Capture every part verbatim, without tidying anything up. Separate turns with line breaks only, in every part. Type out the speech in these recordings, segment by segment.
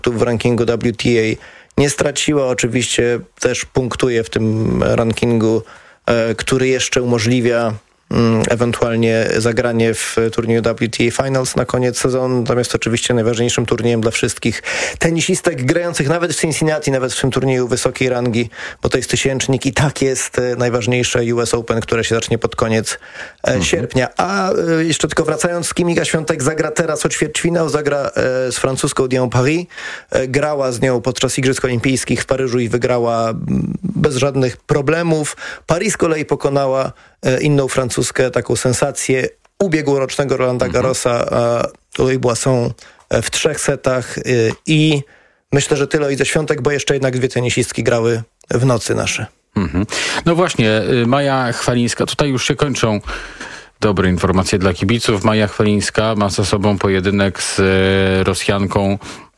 w rankingu W T A nie straciła. Oczywiście też punktuje w tym rankingu, e, który jeszcze umożliwia mm, ewentualnie zagranie w turnieju W T A Finals na koniec sezonu. Natomiast oczywiście najważniejszym turniejem dla wszystkich tenisistek grających nawet w Cincinnati, nawet w tym turnieju wysokiej rangi, bo to jest tysięcznik i tak jest e, najważniejsze U S Open, które się zacznie pod koniec e, mhm. sierpnia. A e, jeszcze tylko wracając, Kim Iga Świątek zagra teraz o ćwierćfinał, zagra e, z francuską Dion Paris. E, grała z nią podczas Igrzysk Olimpijskich w Paryżu i wygrała m, bez żadnych problemów. Paris z kolei pokonała e, inną francuskę, taką sensację ubiegłorocznego Rolanda Garrosa, e, Louis Boisson e, w trzech setach e, i myślę, że tyle i ze Świątek, bo jeszcze jednak dwie tenisistki grały w nocy nasze. Mhm.
No właśnie, Maja Chwalińska, tutaj już się kończą dobre informacje dla kibiców. Maja Chwalińska ma za sobą pojedynek z Rosjanką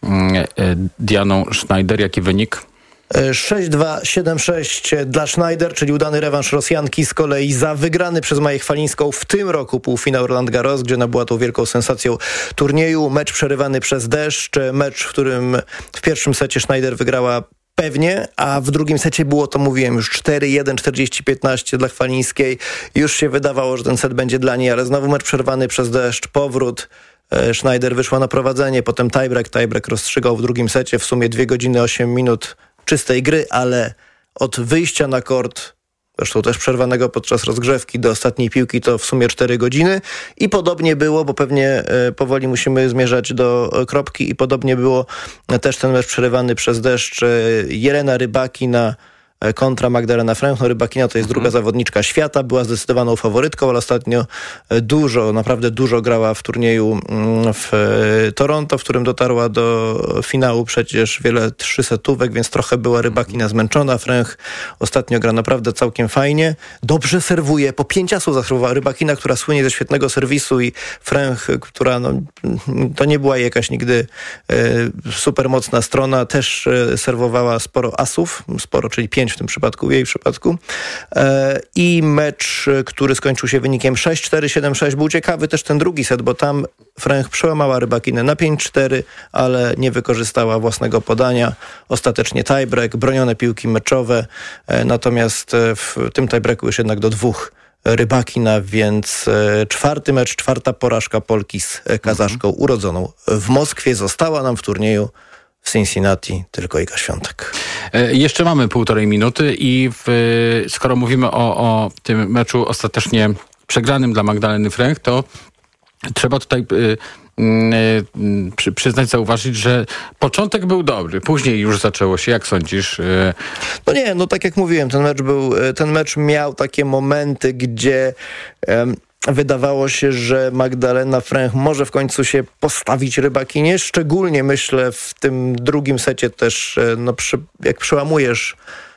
Dianą Schneider. Jaki wynik?
sześć dwa, siedem sześć dla Schneider, czyli udany rewanż Rosjanki z kolei za wygrany przez Maję Chwalińską w tym roku półfinał Roland Garros, gdzie ona była tą wielką sensacją turnieju. Mecz przerywany przez deszcz, mecz, w którym w pierwszym secie Schneider wygrała pewnie, a w drugim secie było, to mówiłem, już cztery jeden, czterdzieści piętnaście dla Chwalińskiej. Już się wydawało, że ten set będzie dla niej, ale znowu mecz przerwany przez deszcz, powrót. Schneider wyszła na prowadzenie, potem tiebreak, tiebreak rozstrzygał w drugim secie, w sumie dwie godziny osiem minut czystej gry, ale od wyjścia na kort, zresztą też przerwanego podczas rozgrzewki, do ostatniej piłki to w sumie cztery godziny i podobnie było, bo pewnie e, powoli musimy zmierzać do e, kropki i podobnie było e, też ten mecz przerywany przez deszcz. E, Jelena Rybakina kontra Magdalena Fręch. No, Rybakina to jest druga zawodniczka świata, była zdecydowaną faworytką, ale ostatnio dużo, naprawdę dużo grała w turnieju w Toronto, w którym dotarła do finału przecież wiele trzysetówek, więc trochę była Rybakina zmęczona. Fręch ostatnio gra naprawdę całkiem fajnie. Dobrze serwuje, po pięć asów zaserwowała Rybakina, która słynie ze świetnego serwisu i Fręch, która no, to nie była jakaś nigdy e, super mocna strona, też e, serwowała sporo asów, sporo, czyli pięć w tym przypadku, w jej przypadku. E, I mecz, który skończył się wynikiem sześć cztery, siedem sześć, był ciekawy też ten drugi set, bo tam Fręch przełamała Rybakinę na pięć cztery, ale nie wykorzystała własnego podania. Ostatecznie tiebreak, bronione piłki meczowe, e, natomiast w tym tiebreaku już jednak do dwóch Rybakina, więc e, czwarty mecz, czwarta porażka Polki z Kazaszką mhm. urodzoną w Moskwie. Została nam w turnieju w Cincinnati tylko Iga Świątek.
E, jeszcze mamy półtorej minuty i w, skoro mówimy o, o tym meczu ostatecznie przegranym dla Magdaleny Fręch, to trzeba tutaj y, y, przy, przyznać, zauważyć, że początek był dobry, później już zaczęło się, jak sądzisz? Y...
No nie, no tak jak mówiłem, ten mecz był, ten mecz miał takie momenty, gdzie um, wydawało się, że Magdalena Fręch może w końcu się postawić Rybakinie, szczególnie myślę w tym drugim secie też, no przy, jak przełamujesz,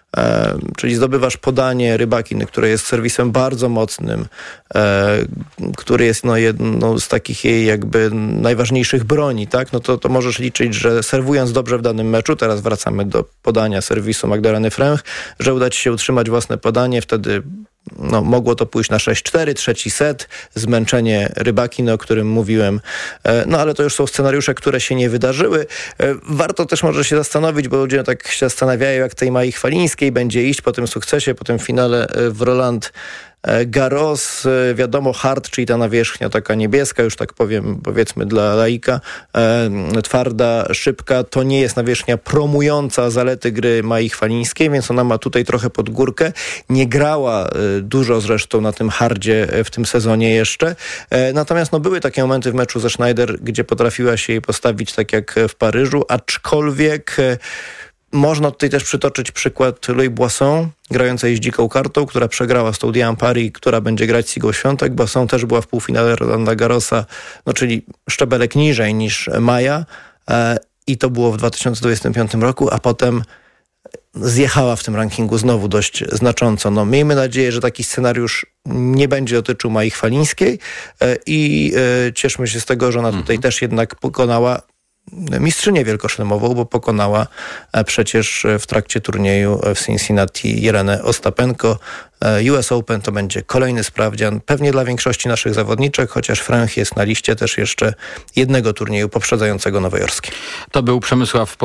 e, czyli zdobywasz podanie Rybakiny, które jest serwisem bardzo mocnym, e, który jest no, jedną z takich jej jakby najważniejszych broni, tak? No to, to możesz liczyć, że serwując dobrze w danym meczu, teraz wracamy do podania serwisu Magdaleny Fręch, że uda ci się utrzymać własne podanie, wtedy no, mogło to pójść na sześć cztery, trzeci set, zmęczenie Rybakiny, o którym mówiłem. No ale to już są scenariusze, które się nie wydarzyły. Warto też może się zastanowić, bo ludzie tak się zastanawiają, jak tej Mai Chwalińskiej będzie iść po tym sukcesie, po tym finale w Roland Garros, wiadomo, hard, czyli ta nawierzchnia taka niebieska, już tak powiem, powiedzmy dla laika, e, twarda, szybka, to nie jest nawierzchnia promująca zalety gry Mai Chwalińskiej, więc ona ma tutaj trochę pod górkę. Nie grała e, dużo zresztą na tym hardzie e, w tym sezonie jeszcze. E, natomiast no, były takie momenty w meczu ze Schneider, gdzie potrafiła się jej postawić tak jak w Paryżu, aczkolwiek e, można tutaj też przytoczyć przykład Louis Boisson, grającej z dziką kartą, która przegrała z tą Diane Paris, która będzie grać z Igą Świątek. Boisson też była w półfinale Rolanda Garrosa, no czyli szczebelek niżej niż Maja e, i to było w dwa tysiące dwudziestym piątym roku, a potem zjechała w tym rankingu znowu dość znacząco. No, miejmy nadzieję, że taki scenariusz nie będzie dotyczył Mai Chwalińskiej e, i e, cieszmy się z tego, że ona tutaj mhm. też jednak pokonała mistrzynię wielkoszlemową, bo pokonała przecież w trakcie turnieju w Cincinnati Jelenę Ostapenko. U S Open to będzie kolejny sprawdzian, pewnie dla większości naszych zawodniczek, chociaż Franch jest na liście też jeszcze jednego turnieju poprzedzającego nowojorskie.
To był Przemysław